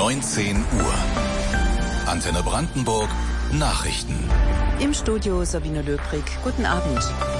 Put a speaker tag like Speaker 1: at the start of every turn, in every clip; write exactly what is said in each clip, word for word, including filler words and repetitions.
Speaker 1: neunzehn Uhr. Antenne Brandenburg Nachrichten.
Speaker 2: Im Studio Sabine Löbrig. Guten Abend.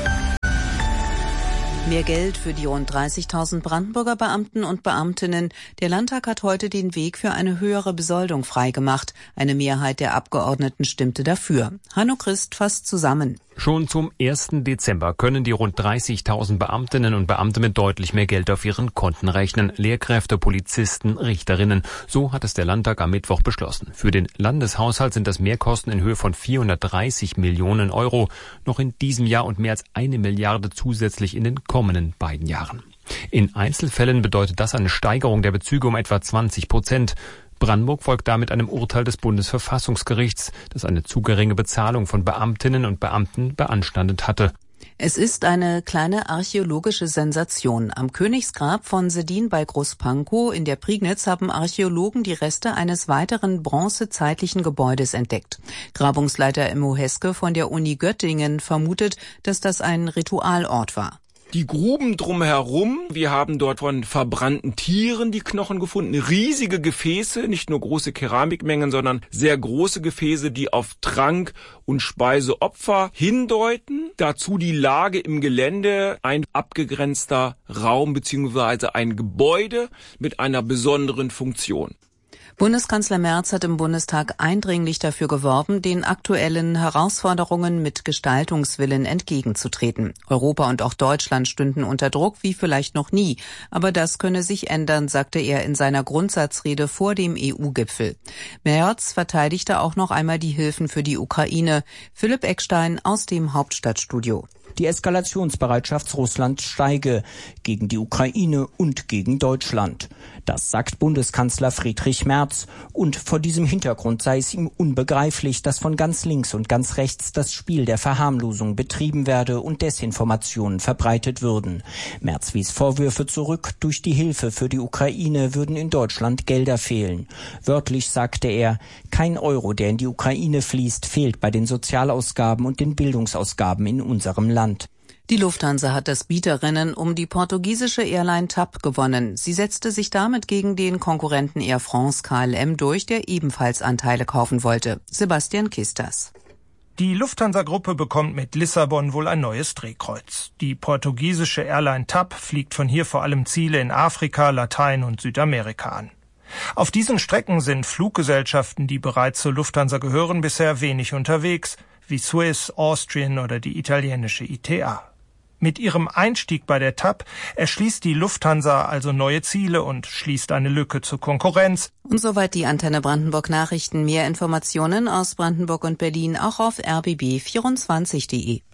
Speaker 2: Mehr Geld für die rund dreißigtausend Brandenburger Beamten und Beamtinnen. Der Landtag hat heute den Weg für eine höhere Besoldung freigemacht. Eine Mehrheit der Abgeordneten stimmte dafür. Hanno Christ fasst zusammen.
Speaker 3: Schon zum ersten Dezember können die rund dreißigtausend Beamtinnen und Beamte mit deutlich mehr Geld auf ihren Konten rechnen. Lehrkräfte, Polizisten, Richterinnen. So hat es der Landtag am Mittwoch beschlossen. Für den Landeshaushalt sind das Mehrkosten in Höhe von vierhundertdreißig Millionen Euro. Noch in diesem Jahr und mehr als eine Milliarde zusätzlich in den kommenden beiden Jahren. In Einzelfällen bedeutet das eine Steigerung der Bezüge um etwa zwanzig Prozent. Brandenburg folgt damit einem Urteil des Bundesverfassungsgerichts, das eine zu geringe Bezahlung von Beamtinnen und Beamten beanstandet hatte.
Speaker 2: Es ist eine kleine archäologische Sensation. Am Königsgrab von Sedin bei Großpankow in der Prignitz haben Archäologen die Reste eines weiteren bronzezeitlichen Gebäudes entdeckt. Grabungsleiter Immo Heske von der Uni Göttingen vermutet, dass das ein Ritualort war.
Speaker 4: Die Gruben drumherum, wir haben dort von verbrannten Tieren die Knochen gefunden, riesige Gefäße, nicht nur große Keramikmengen, sondern sehr große Gefäße, die auf Trank- und Speiseopfer hindeuten. Dazu die Lage im Gelände, ein abgegrenzter Raum bzw. ein Gebäude mit einer besonderen Funktion.
Speaker 2: Bundeskanzler Merz hat im Bundestag eindringlich dafür geworben, den aktuellen Herausforderungen mit Gestaltungswillen entgegenzutreten. Europa und auch Deutschland stünden unter Druck wie vielleicht noch nie. Aber das könne sich ändern, sagte er in seiner Grundsatzrede vor dem E U-Gipfel. Merz verteidigte auch noch einmal die Hilfen für die Ukraine. Philipp Eckstein aus dem Hauptstadtstudio.
Speaker 5: Die Eskalationsbereitschaft Russlands steige gegen die Ukraine und gegen Deutschland. Das sagt Bundeskanzler Friedrich Merz. Und vor diesem Hintergrund sei es ihm unbegreiflich, dass von ganz links und ganz rechts das Spiel der Verharmlosung betrieben werde und Desinformationen verbreitet würden. Merz wies Vorwürfe zurück, durch die Hilfe für die Ukraine würden in Deutschland Gelder fehlen. Wörtlich sagte er, kein Euro, der in die Ukraine fließt, fehlt bei den Sozialausgaben und den Bildungsausgaben in unserem Land.
Speaker 2: Die Lufthansa hat das Bieterrennen um die portugiesische Airline T A P gewonnen. Sie setzte sich damit gegen den Konkurrenten Air France K L M durch, der ebenfalls Anteile kaufen wollte. Sebastian Kistas.
Speaker 6: Die Lufthansa-Gruppe bekommt mit Lissabon wohl ein neues Drehkreuz. Die portugiesische Airline T A P fliegt von hier vor allem Ziele in Afrika, Latein- und Südamerika an. Auf diesen Strecken sind Fluggesellschaften, die bereits zur Lufthansa gehören, bisher wenig unterwegs, wie Swiss, Austrian oder die italienische I T A. Mit ihrem Einstieg bei der T A P erschließt die Lufthansa also neue Ziele und schließt eine Lücke zur Konkurrenz.
Speaker 2: Und soweit die Antenne Brandenburg Nachrichten. Mehr Informationen aus Brandenburg und Berlin auch auf r b b vierundzwanzig punkt de.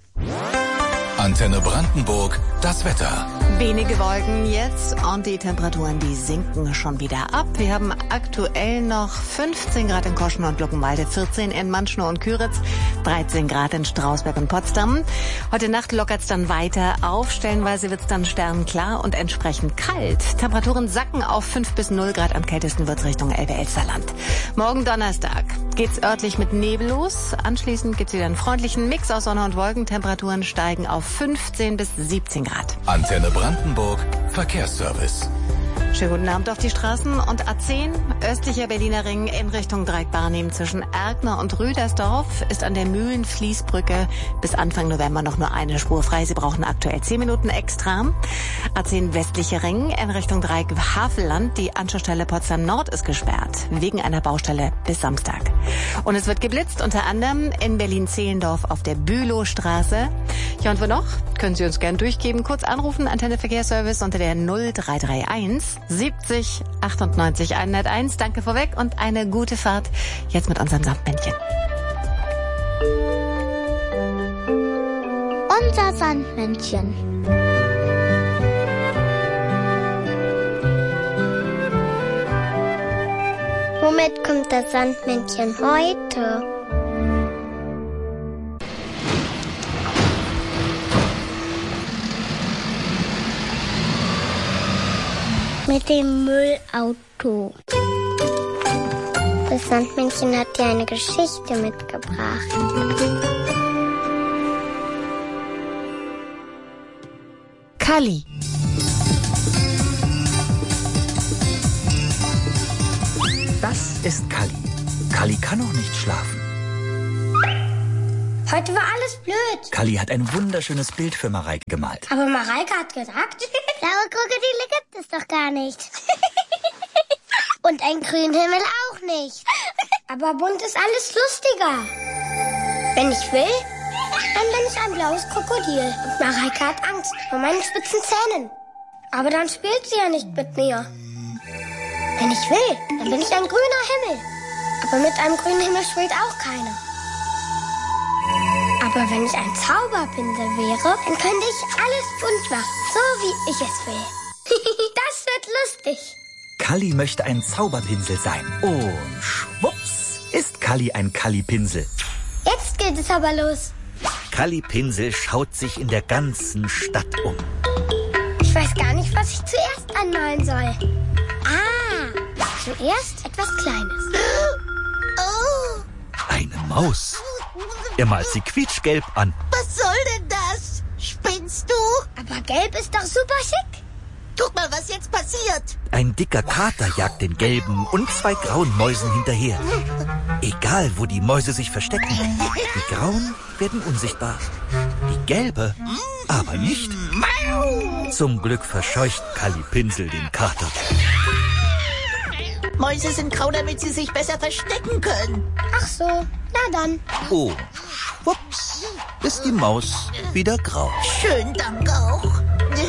Speaker 1: Antenne Brandenburg, das Wetter.
Speaker 7: Wenige Wolken jetzt und die Temperaturen, die sinken schon wieder ab. Wir haben aktuell noch fünfzehn Grad in Koschen und Luckenwalde, vierzehn in Manschnow und Küritz, dreizehn Grad in Strausberg und Potsdam. Heute Nacht lockert es dann weiter auf. Stellenweise wird es dann sternklar und entsprechend kalt. Temperaturen sacken auf fünf bis null Grad. Am kältesten wird es Richtung Elbe-Elsterland. Morgen Donnerstag geht's örtlich mit Nebel los. Anschließend gibt's wieder einen freundlichen Mix aus Sonne und Wolken. Temperaturen steigen auf fünfzehn bis siebzehn Grad.
Speaker 1: Antenne Brandenburg, Verkehrsservice.
Speaker 7: Schönen guten Abend auf die Straßen. Und A zehn, östlicher Berliner Ring in Richtung Dreieck-Barnim zwischen Erkner und Rüdersdorf ist an der Mühlen-Fließbrücke bis Anfang November noch nur eine Spur frei. Sie brauchen aktuell zehn Minuten extra. A zehn, westlicher Ring in Richtung Dreieck-Havelland. Die Anschlussstelle Potsdam Nord ist gesperrt, wegen einer Baustelle bis Samstag. Und es wird geblitzt, unter anderem in Berlin-Zehlendorf auf der Bülowstraße. Ja, und wo noch? Können Sie uns gern durchgeben. Kurz anrufen, Antenne Verkehrsservice unter der null drei drei eins siebzig achtundneunzig hunderteins. Danke vorweg und eine gute Fahrt. Jetzt mit unserem Sandmännchen.
Speaker 8: Unser Sandmännchen. Womit kommt das Sandmännchen heute? Mit dem Müllauto. Das Sandmännchen hat dir eine Geschichte mitgebracht.
Speaker 7: Kalli.
Speaker 9: Das ist Kalli. Kalli kann noch nicht schlafen.
Speaker 8: Heute war alles blöd.
Speaker 9: Kalli hat ein wunderschönes Bild für Mareike gemalt.
Speaker 8: Aber Mareike hat gesagt, blaue Krokodile gibt es doch gar nicht. Und einen grünen Himmel auch nicht. Aber bunt ist alles lustiger. Wenn ich will, dann bin ich ein blaues Krokodil. Und Mareike hat Angst vor meinen spitzen Zähnen. Aber dann spielt sie ja nicht mit mir. Wenn ich will, dann bin ich ein grüner Himmel. Aber mit einem grünen Himmel spielt auch keiner. Aber wenn ich ein Zauberpinsel wäre, dann könnte ich alles bunt machen, so wie ich es will. Das wird lustig.
Speaker 9: Kalli möchte ein Zauberpinsel sein. Und schwupps ist Kalli ein Kalli-Pinsel.
Speaker 8: Jetzt geht es aber los.
Speaker 9: Kalli-Pinsel schaut sich in der ganzen Stadt um.
Speaker 8: Ich weiß gar nicht, was ich zuerst anmalen soll. Ah, zuerst etwas Kleines.
Speaker 10: Oh.
Speaker 9: Eine Maus. Er malt sie quietschgelb an.
Speaker 10: Was soll denn das? Spinnst du?
Speaker 8: Aber gelb ist doch super schick.
Speaker 10: Guck mal, was jetzt passiert.
Speaker 9: Ein dicker Kater jagt den gelben und zwei grauen Mäusen hinterher. Egal, wo die Mäuse sich verstecken, die grauen werden unsichtbar. Die gelbe aber nicht. Zum Glück verscheucht Kalli-Pinsel den Kater.
Speaker 10: Mäuse sind grau, damit sie sich besser verstecken können.
Speaker 8: Ach so, na dann.
Speaker 9: Oh, schwupps, ist die Maus wieder grau.
Speaker 10: Schönen Dank auch.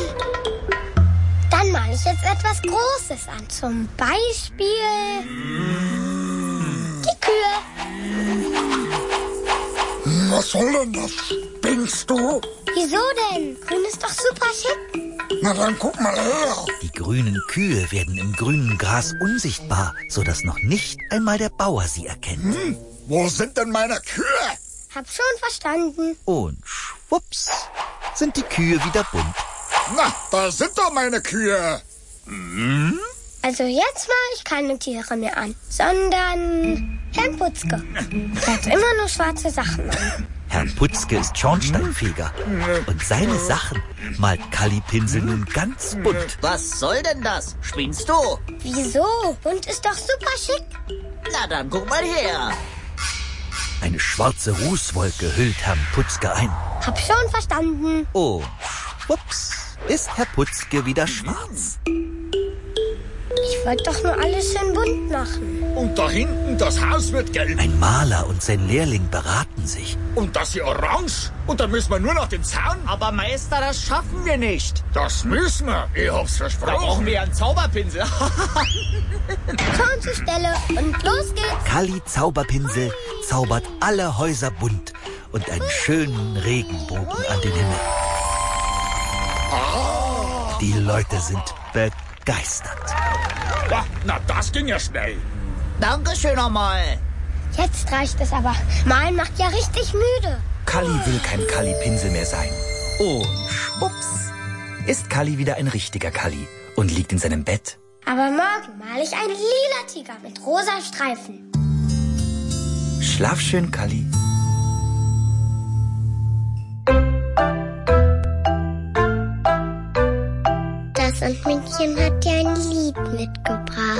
Speaker 8: Dann male ich jetzt etwas Großes an. Zum Beispiel die Kühe.
Speaker 11: Was soll denn das? Spinnst du?
Speaker 8: Wieso denn? Grün ist doch super schick.
Speaker 11: Na dann guck mal her.
Speaker 9: Die grünen Kühe werden im grünen Gras unsichtbar, sodass noch nicht einmal der Bauer sie erkennt.
Speaker 11: Hm, wo sind denn meine Kühe?
Speaker 8: Hab schon verstanden.
Speaker 9: Und schwupps sind die Kühe wieder bunt.
Speaker 11: Na, da sind doch meine Kühe.
Speaker 9: Hm?
Speaker 8: Also jetzt male ich keine Tiere mehr an, sondern Herrn Putzke. Der hat immer nur schwarze Sachen an.
Speaker 9: Herr Putzke ist Schornsteinfeger. Und seine Sachen malt Kalli-Pinsel nun ganz bunt.
Speaker 10: Was soll denn das? Spinnst du?
Speaker 8: Wieso? Bunt ist doch super schick.
Speaker 10: Na dann guck mal her.
Speaker 9: Eine schwarze Rußwolke hüllt Herrn Putzke ein.
Speaker 8: Hab schon verstanden.
Speaker 9: Oh, schwupps ist Herr Putzke wieder schwarz.
Speaker 8: Ich wollte doch nur alles schön bunt machen.
Speaker 11: Und da hinten, das Haus wird gelb.
Speaker 9: Ein Maler und sein Lehrling beraten sich.
Speaker 11: Und das hier orange. Und dann müssen wir nur noch den Zaun.
Speaker 12: Aber Meister, das schaffen wir nicht.
Speaker 11: Das müssen wir. Ich hab's versprochen.
Speaker 12: Da brauchen wir einen Zauberpinsel.
Speaker 8: Schon zur Stelle und los geht's.
Speaker 9: Kalli Zauberpinsel zaubert alle Häuser bunt und einen schönen Regenbogen an den Himmel. Die Leute sind begeistert.
Speaker 11: Ja, na, das ging ja schnell.
Speaker 10: Dankeschön nochmal.
Speaker 8: Jetzt reicht es aber. Malen macht ja richtig müde.
Speaker 9: Kalli will kein Kalli-Pinsel mehr sein. Und schwupps ist Kalli wieder ein richtiger Kalli und liegt in seinem Bett.
Speaker 8: Aber morgen male ich einen lila Tiger mit rosa Streifen.
Speaker 9: Schlaf schön, Kalli.
Speaker 8: Das Sandmännchen hat dir ein Lied mitgebracht.